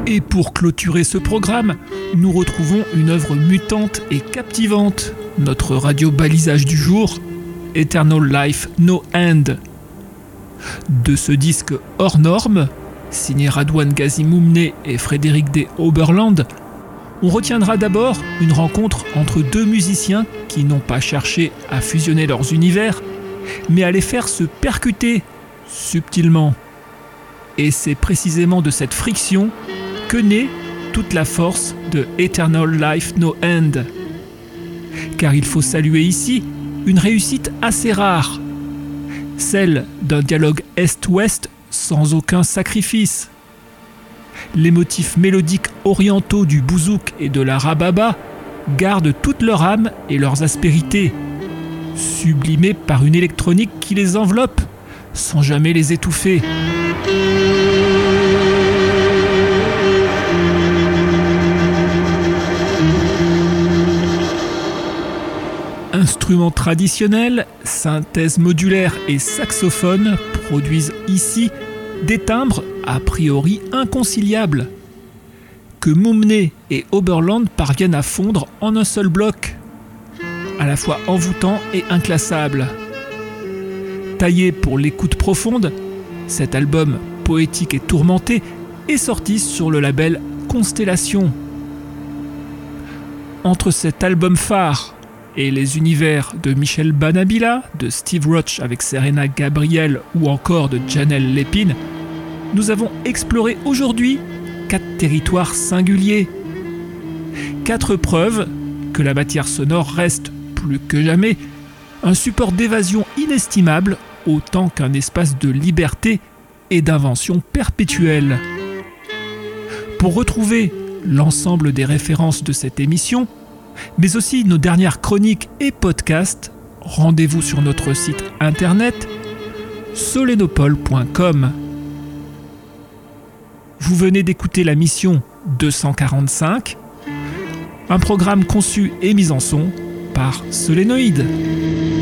Et pour clôturer ce programme, nous retrouvons une œuvre mutante et captivante, notre radio-balisage du jour, Eternal Life No End. De ce disque hors norme, signé Radwan Gazi-Moumné et Frédéric D. Oberland, on retiendra d'abord une rencontre entre deux musiciens qui n'ont pas cherché à fusionner leurs univers, mais à les faire se percuter subtilement. Et c'est précisément de cette friction que naît toute la force de Eternal Life No End. Car il faut saluer ici une réussite assez rare, celle d'un dialogue Est-Ouest sans aucun sacrifice. Les motifs mélodiques orientaux du bouzouk et de la rababa gardent toute leur âme et leurs aspérités, sublimés par une électronique qui les enveloppe sans jamais les étouffer. Instruments traditionnels, synthèse modulaire et saxophone produisent ici des timbres a priori inconciliables, que Moumné et Oberland parviennent à fondre en un seul bloc, à la fois envoûtant et inclassable. Taillé pour l'écoute profonde, cet album poétique et tourmenté est sorti sur le label Constellation. Entre cet album phare et les univers de Michel Banabila, de Steve Roach avec Serena Gabriel ou encore de Janelle Lépine, nous avons exploré aujourd'hui 4 territoires singuliers. 4 preuves que la matière sonore reste, plus que jamais, un support d'évasion inestimable autant qu'un espace de liberté et d'invention perpétuelle. Pour retrouver l'ensemble des références de cette émission, mais aussi nos dernières chroniques et podcasts, rendez-vous sur notre site internet solenopole.com. Vous venez d'écouter la mission 245, un programme conçu et mis en son par Solénoïde.